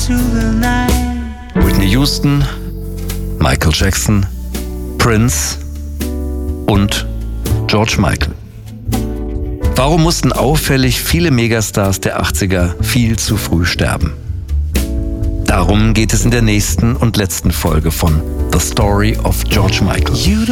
Whitney Houston, Michael Jackson, Prince und George Michael. Warum mussten auffällig viele Megastars der 80er viel zu früh sterben? Darum geht es in der nächsten und letzten Folge von The Story of George Michael.